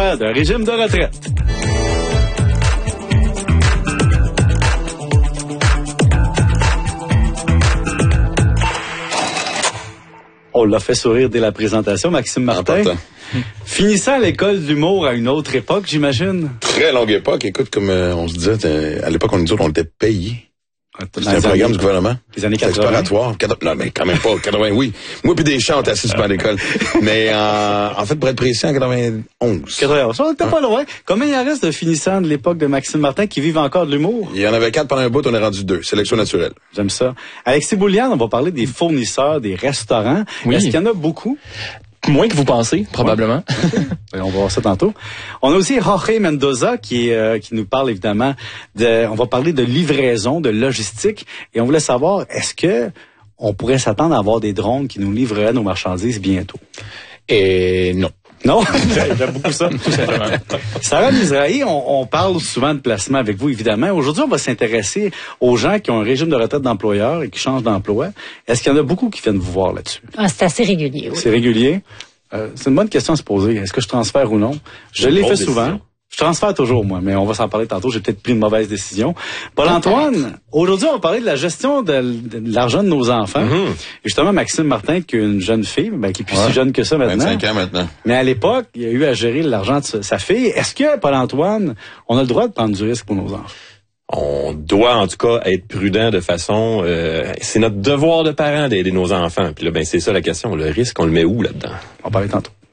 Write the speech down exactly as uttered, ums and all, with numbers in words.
travers d'un régime de retraite. On l'a fait sourire dès la présentation, Maxime Martin. Finissant à l'école d'humour à une autre époque, j'imagine. Très longue époque. Écoute, comme euh, on se disait, à l'époque, on nous disait qu'on était payé. C'était un programme du gouvernement. Les années quatre-vingts. Exploratoire. Non, mais quand même pas. quatre-vingts, oui. Moi puis des chants, on était assis super à l'école. Mais euh, en fait, pour être précis, en quatre-vingt-onze. quatre-vingt-onze. On était hein? pas loin. Combien il en reste de finissants de l'époque de Maxime Martin qui vivent encore de l'humour? Il y en avait quatre pendant un bout, on est rendu deux. Sélection naturelle. J'aime ça. Alexis Bouliane, on va parler des fournisseurs, des restaurants. Oui. Est-ce qu'il y en a beaucoup? Moins que vous pensez, probablement. Ouais. On va voir ça tantôt. On a aussi Jorge Mendoza qui, euh, qui nous parle évidemment de, on va parler de livraison, de logistique. Et on voulait savoir, est-ce que on pourrait s'attendre à avoir des drones qui nous livreraient nos marchandises bientôt? Et non. Non? J'aime beaucoup ça. Tout simplement. Sarah Mizrahi, on, on parle souvent de placement avec vous, évidemment. Aujourd'hui, on va s'intéresser aux gens qui ont un régime de retraite d'employeur et qui changent d'emploi. Est-ce qu'il y en a beaucoup qui viennent vous voir là-dessus? Ah, c'est assez régulier, oui. C'est régulier? Euh, c'est une bonne question à se poser. Est-ce que je transfère ou non? Je l'ai fait décision. souvent. Je transfère toujours, moi, mais on va s'en parler tantôt. J'ai peut-être pris une mauvaise décision. Paul-Antoine, aujourd'hui, on va parler de la gestion de, de, de l'argent de nos enfants. Mm-hmm. Et justement, Maxime Martin, qui est une jeune fille, ben, qui est plus ouais. si jeune que ça maintenant. vingt-cinq ans maintenant. Mais à l'époque, il a eu à gérer l'argent de sa, sa fille. Est-ce que, Paul-Antoine, on a le droit de prendre du risque pour nos enfants? On doit, en tout cas, être prudent de façon... Euh, c'est notre devoir de parents d'aider nos enfants. Puis là, ben c'est ça la question. Le risque, on le met où là-dedans? On va parler tantôt.